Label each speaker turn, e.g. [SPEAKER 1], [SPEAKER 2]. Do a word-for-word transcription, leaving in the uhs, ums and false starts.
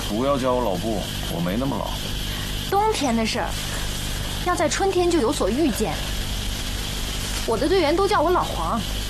[SPEAKER 1] 不要叫我老布，我没那么老。
[SPEAKER 2] 冬天的事儿，要在春天就有所预见。我的队员都叫我老黄。